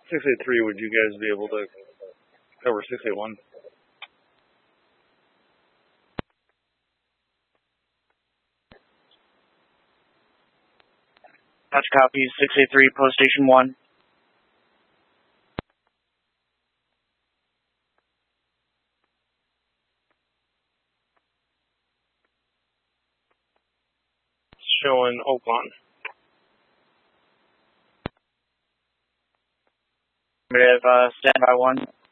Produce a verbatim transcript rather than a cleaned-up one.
six eight three, would you guys be able to cover six eight one? Touch copy, six eight three, post station one. Showing Oakmont. We have uh, standby one.